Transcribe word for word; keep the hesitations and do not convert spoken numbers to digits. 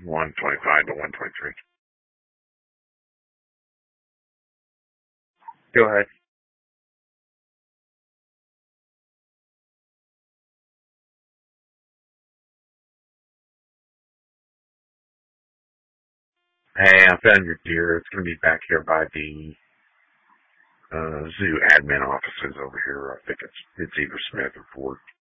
one twenty-five to one twenty-three. Go ahead. Hey, I found your deer. It's going to be back here by the uh, zoo admin offices over here. I think it's it's either Smith or Ford.